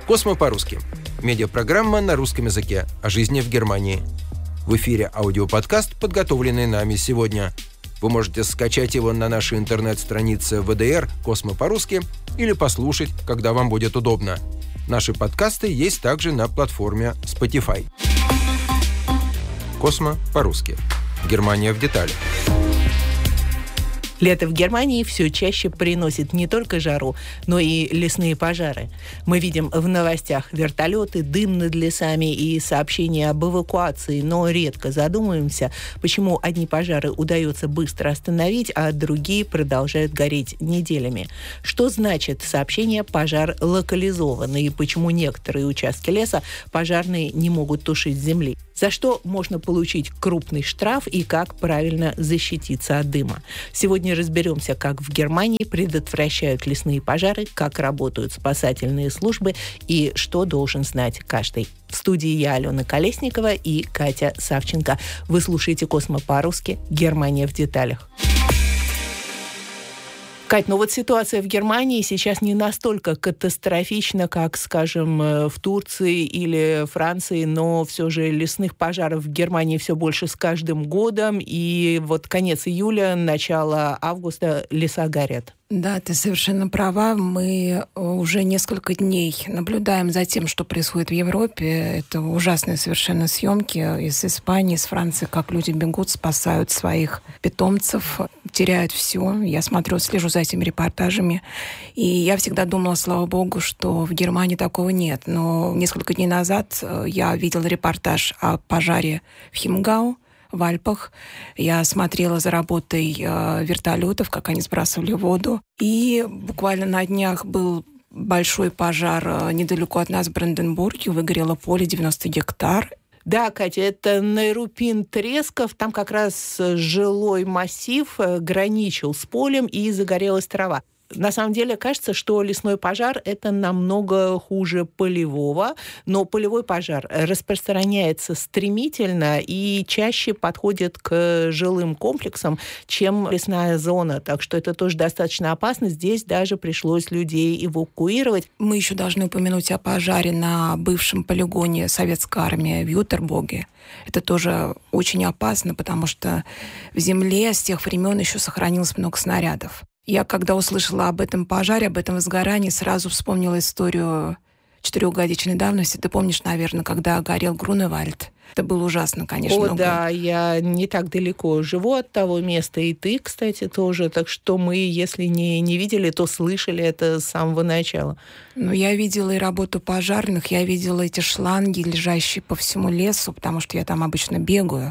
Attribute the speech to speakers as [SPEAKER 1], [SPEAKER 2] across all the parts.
[SPEAKER 1] «Космо по-русски» – медиапрограмма на русском языке о жизни в Германии. В эфире аудиоподкаст, подготовленный нами сегодня. Вы можете скачать его на нашей интернет-странице ВДР «Космо по-русски» или послушать, когда вам будет удобно. Наши подкасты есть также на платформе Spotify. «Космо по-русски». Германия в деталях.
[SPEAKER 2] Лето в Германии все чаще приносит не только жару, но и лесные пожары. Мы видим в новостях вертолеты, дым над лесами и сообщения об эвакуации, но редко задумываемся, почему одни пожары удается быстро остановить, а другие продолжают гореть неделями. Что значит сообщение «пожар локализован» и почему некоторые участки леса пожарные не могут тушить с земли? За что можно получить крупный штраф и как правильно защититься от дыма? Сегодня разберемся, как в Германии предотвращают лесные пожары, как работают спасательные службы и что должен знать каждый. В студии я, Алена Колесникова и Катя Савченко. Вы слушаете «Космо по-русски. Германия в деталях». Кать, ну вот ситуация в Германии сейчас не настолько катастрофична, как, скажем, в Турции или Франции, но все же лесных пожаров в Германии все больше с каждым годом, и вот конец июля, начало августа леса горят.
[SPEAKER 3] Да, ты совершенно права. Мы уже несколько дней наблюдаем за тем, что происходит в Европе. Это ужасные совершенно съемки из Испании, из Франции, как люди бегут, спасают своих питомцев, теряют все. Я слежу за этими репортажами. И я всегда думала, слава богу, что в Германии такого нет. Но несколько дней назад я видела репортаж о пожаре в Химгау, в Альпах. Я смотрела за работой вертолетов, как они сбрасывали воду. И буквально на днях был большой пожар недалеко от нас в Бранденбурге. Выгорело поле 90 гектар.
[SPEAKER 2] Да, Катя, это Нейрупин-Тресков. Там как раз жилой массив граничил с полем, и загорелась трава. На самом деле кажется, что лесной пожар – это намного хуже полевого, но полевой пожар распространяется стремительно и чаще подходит к жилым комплексам, чем лесная зона. Так что это тоже достаточно опасно. Здесь даже пришлось людей эвакуировать.
[SPEAKER 3] Мы еще должны упомянуть о пожаре на бывшем полигоне советской армии в Ютербоге. Это тоже очень опасно, потому что в земле с тех времен еще сохранилось много снарядов. Я, когда услышала об этом пожаре, об этом возгорании, сразу вспомнила историю 4-годичной давности. Ты помнишь, наверное, когда горел Груневальд? Это было ужасно, конечно.
[SPEAKER 2] О, да, я не так далеко живу от того места, и ты, кстати, тоже. Так что мы, если не видели, то слышали это с самого начала.
[SPEAKER 3] Ну, я видела и работу пожарных, я видела эти шланги, лежащие по всему лесу, потому что я там обычно бегаю,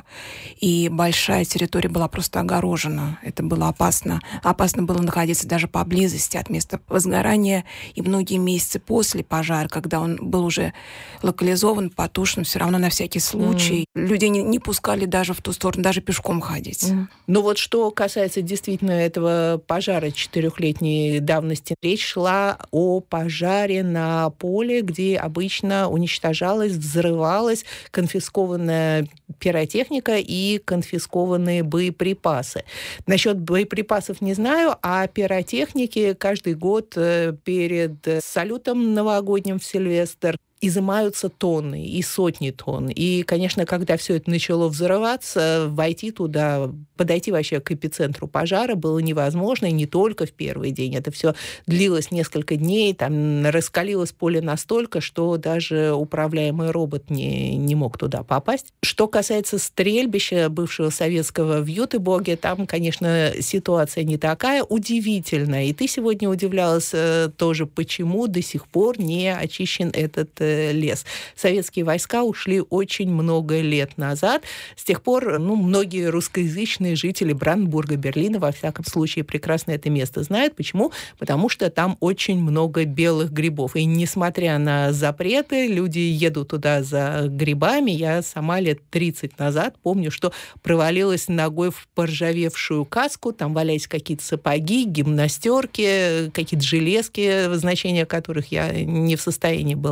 [SPEAKER 3] и большая территория была просто огорожена. Это было опасно. Опасно было находиться даже поблизости от места возгорания, и многие месяцы после пожара, когда он был уже локализован, потушен, все равно на всякий случай людей не пускали даже в ту сторону, даже пешком ходить.
[SPEAKER 2] Ну вот что касается действительно этого пожара 4-летней давности, речь шла о пожаре на поле, где обычно уничтожалась, взрывалась конфискованная пиротехника и конфискованные боеприпасы. Насчет боеприпасов не знаю, а пиротехники каждый год перед салютом новогодним в Сильвестр изымаются тонны и сотни тонн. И, конечно, когда все это начало взрываться, войти туда, подойти вообще к эпицентру пожара было невозможно, и не только в первый день. Это все длилось несколько дней, там раскалилось поле настолько, что даже управляемый робот не мог туда попасть. Что касается стрельбища бывшего советского в Ютебоге, там, конечно, ситуация не такая удивительная. И ты сегодня удивлялась тоже, почему до сих пор не очищен этот лес. Советские войска ушли очень много лет назад. С тех пор многие русскоязычные жители Бранденбурга, Берлина, во всяком случае, прекрасно это место знают. Почему? Потому что там очень много белых грибов. И несмотря на запреты, люди едут туда за грибами. Я сама лет 30 назад помню, что провалилась ногой в поржавевшую каску. Там валялись какие-то сапоги, гимнастерки, какие-то железки, значения которых я не в состоянии была оценить.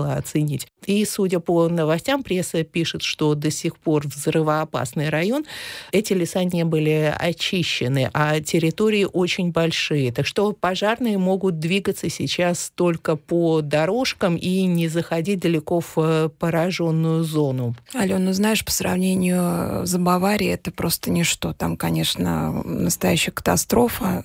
[SPEAKER 2] починить. И, судя по новостям, пресса пишет, что до сих пор взрывоопасный район, эти леса не были очищены, а территории очень большие. Так что пожарные могут двигаться сейчас только по дорожкам и не заходить далеко в пораженную зону.
[SPEAKER 3] Алена, знаешь, по сравнению с Баварией это просто ничто. Там, конечно, настоящая катастрофа.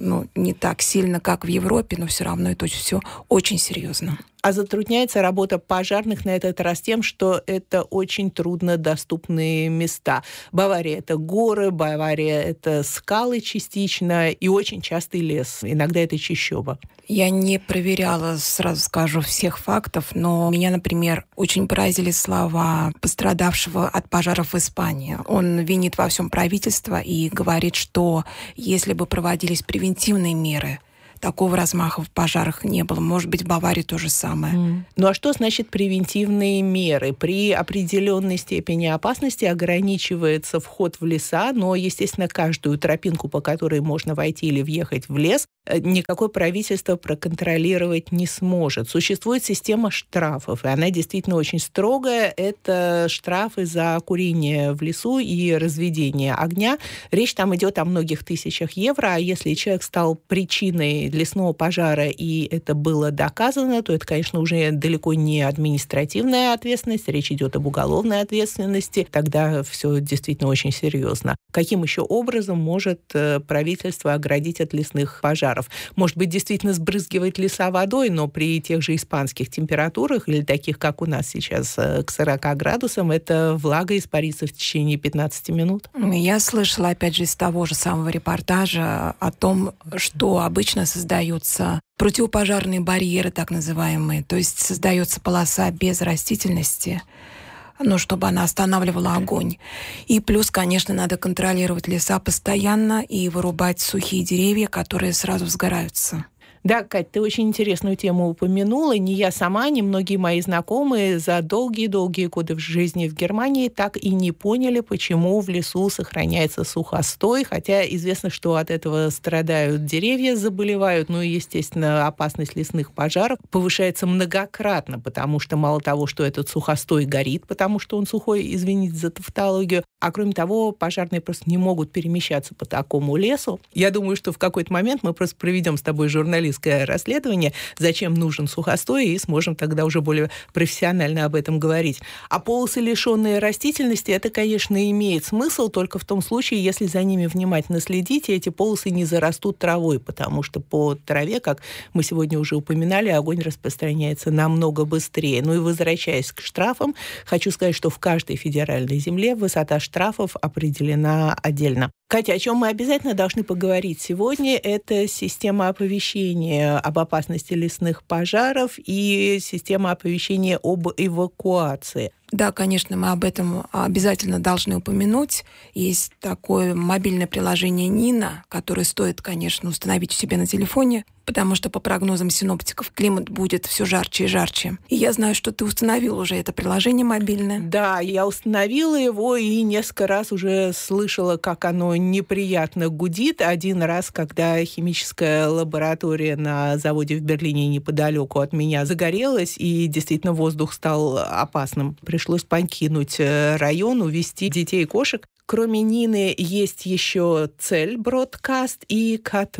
[SPEAKER 3] Не так сильно, как в Европе, но все равно это все очень серьезно.
[SPEAKER 2] А затрудняется работа пожарных на этот раз тем, что это очень труднодоступные места. Бавария — это горы, Бавария — это скалы частично и очень частый лес. Иногда это чащоба.
[SPEAKER 3] Я не проверяла, сразу скажу, всех фактов, но меня, например, очень поразили слова пострадавшего от пожаров в Испании. Он винит во всем правительство и говорит, что если бы проводились превентивные меры, такого размаха в пожарах не было. Может быть, в Баварии то же самое.
[SPEAKER 2] Ну а что значит превентивные меры? При определенной степени опасности ограничивается вход в леса, но, естественно, каждую тропинку, по которой можно войти или въехать в лес, никакое правительство проконтролировать не сможет. Существует система штрафов, и она действительно очень строгая. Это штрафы за курение в лесу и разведение огня. Речь там идет о многих тысячах евро, а если человек стал причиной лесного пожара, и это было доказано, то это, конечно, уже далеко не административная ответственность, речь идет об уголовной ответственности, тогда все действительно очень серьезно. Каким еще образом может правительство оградить от лесных пожаров? Может быть, действительно сбрызгивать леса водой, но при тех же испанских температурах, или таких, как у нас сейчас, к 40 градусам, эта влага испарится в течение 15 минут?
[SPEAKER 3] Я слышала, опять же, из того же самого репортажа о том, что обычно создаются противопожарные барьеры, так называемые, то есть создается полоса без растительности, чтобы она останавливала огонь. И плюс, конечно, надо контролировать леса постоянно и вырубать сухие деревья, которые сразу сгораются.
[SPEAKER 2] Да, Кать, ты очень интересную тему упомянула. Не я сама, ни многие мои знакомые за долгие-долгие годы в жизни в Германии так и не поняли, почему в лесу сохраняется сухостой, хотя известно, что от этого страдают деревья, заболевают, и, естественно, опасность лесных пожаров повышается многократно, потому что мало того, что этот сухостой горит, потому что он сухой, извините за тавтологию, а кроме того, пожарные просто не могут перемещаться по такому лесу. Я думаю, что в какой-то момент мы просто проведем с тобой журналистское расследование, зачем нужен сухостой, и сможем тогда уже более профессионально об этом говорить. А полосы, лишенные растительности, это, конечно, имеет смысл только в том случае, если за ними внимательно следить, и эти полосы не зарастут травой, потому что по траве, как мы сегодня уже упоминали, огонь распространяется намного быстрее. И возвращаясь к штрафам, хочу сказать, что в каждой федеральной земле высота штрафов определена отдельно. Катя, о чем мы обязательно должны поговорить сегодня, это система оповещения об опасности лесных пожаров и система оповещения об эвакуации.
[SPEAKER 3] Да, конечно, мы об этом обязательно должны упомянуть. Есть такое мобильное приложение «Нина», которое стоит, конечно, установить у себя на телефоне, потому что по прогнозам синоптиков климат будет все жарче и жарче. И я знаю, что ты установил уже это приложение мобильное.
[SPEAKER 2] Да, я установила его и несколько раз уже слышала, как оно неприятно гудит. Один раз, когда химическая лаборатория на заводе в Берлине неподалеку от меня загорелась, и действительно воздух стал опасным. Пришлось покинуть район, увезти детей и кошек. Кроме Нины есть еще Цель Бродкаст и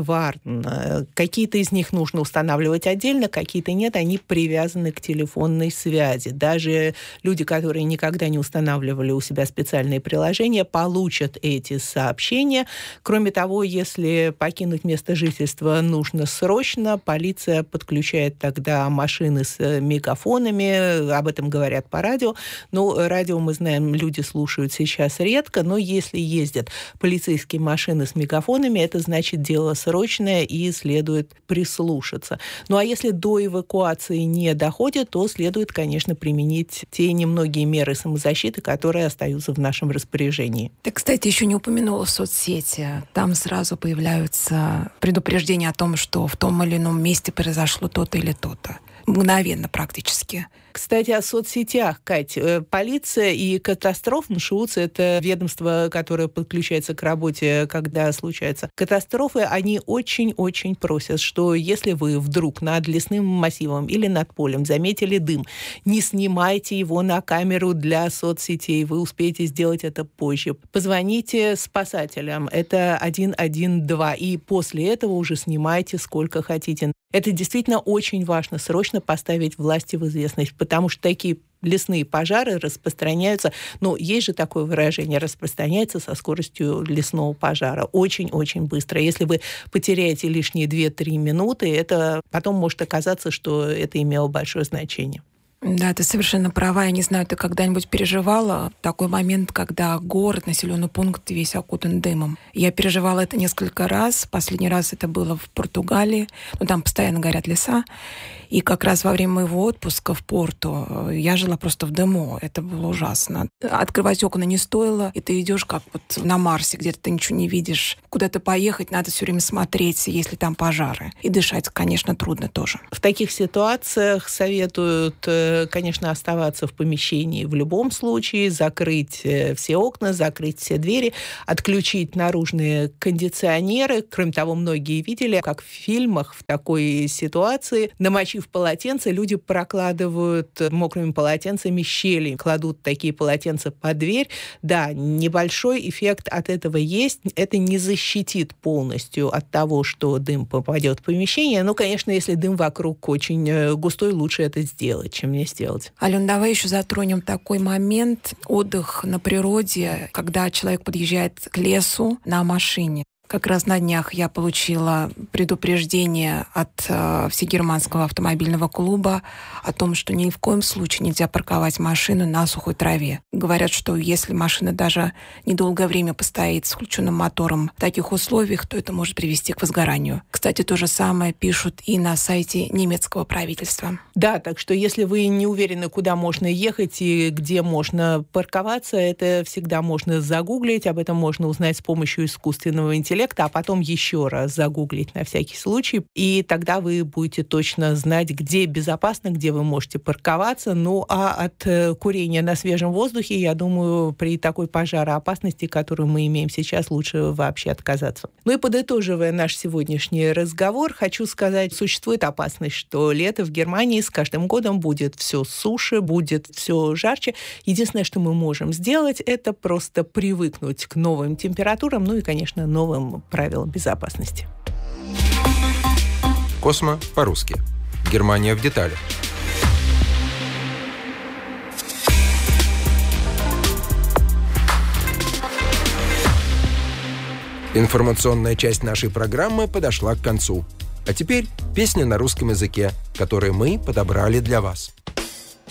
[SPEAKER 2] Катварн. Какие-то из них нужно устанавливать отдельно, какие-то нет, они привязаны к телефонной связи. Даже люди, которые никогда не устанавливали у себя специальные приложения, получат эти сообщения. Кроме того, если покинуть место жительства нужно срочно, полиция подключает тогда машины с мегафонами, об этом говорят по радио. Радио, мы знаем, люди слушают сейчас редко, но если ездят полицейские машины с мегафонами, это значит дело срочное и следует прислушаться. А если до эвакуации не доходит, то следует, конечно, применить те немногие меры самозащиты, которые остаются в нашем распоряжении.
[SPEAKER 3] Ты, кстати, еще не упомянула соцсети. Там сразу появляются предупреждения о том, что в том или ином месте произошло то-то или то-то. мгновенно практически.
[SPEAKER 2] Кстати, о соцсетях, Кать. Полиция и Катастрофеншутц — это ведомство, которое подключается к работе, когда случаются катастрофы. Они очень-очень просят, что если вы вдруг над лесным массивом или над полем заметили дым, не снимайте его на камеру для соцсетей. Вы успеете сделать это позже. Позвоните спасателям. Это 112. И после этого уже снимайте сколько хотите. Это действительно очень важно, срочно поставить власти в известность, потому что такие лесные пожары распространяются, есть же такое выражение, распространяется со скоростью лесного пожара очень-очень быстро. Если вы потеряете лишние 2-3 минуты, это потом может оказаться, что это имело большое значение.
[SPEAKER 3] Да, ты совершенно права. Я не знаю, ты когда-нибудь переживала такой момент, когда город, населенный пункт весь окутан дымом? Я переживала это несколько раз. Последний раз это было в Португалии. Там постоянно горят леса. И как раз во время моего отпуска в Порту я жила просто в дыму. Это было ужасно. Открывать окна не стоило, и ты идешь как вот на Марсе, где ты ничего не видишь. Куда-то поехать надо все время смотреть, если там пожары. И дышать, конечно, трудно тоже.
[SPEAKER 2] В таких ситуациях советуют, конечно, оставаться в помещении в любом случае, закрыть все окна, закрыть все двери, отключить наружные кондиционеры. Кроме того, многие видели, как в фильмах в такой ситуации, намочив полотенце, люди прокладывают мокрыми полотенцами щели, кладут такие полотенца под дверь. Да, небольшой эффект от этого есть. Это не защитит полностью от того, что дым попадет в помещение. Конечно, если дым вокруг очень густой, лучше это сделать, чем не сделать.
[SPEAKER 3] Ален, давай еще затронем такой момент. Отдых на природе, когда человек подъезжает к лесу на машине. Как раз на днях я получила предупреждение от Всегерманского автомобильного клуба о том, что ни в коем случае нельзя парковать машину на сухой траве. Говорят, что если машина даже недолгое время постоит с включенным мотором в таких условиях, то это может привести к возгоранию. Кстати, то же самое пишут и на сайте немецкого правительства.
[SPEAKER 2] Да, так что если вы не уверены, куда можно ехать и где можно парковаться, это всегда можно загуглить, об этом можно узнать с помощью искусственного интеллекта, а потом еще раз загуглить на всякий случай, и тогда вы будете точно знать, где безопасно, где вы можете парковаться. А от курения на свежем воздухе, я думаю, при такой пожароопасности, которую мы имеем сейчас, лучше вообще отказаться. И подытоживая наш сегодняшний разговор, хочу сказать, существует опасность, что лето в Германии с каждым годом будет все суше, будет все жарче. Единственное, что мы можем сделать, это просто привыкнуть к новым температурам, и, конечно, новым правилам безопасности.
[SPEAKER 1] Космо по-русски. Германия в деталях. Информационная часть нашей программы подошла к концу. А теперь песня на русском языке, которую мы подобрали для вас.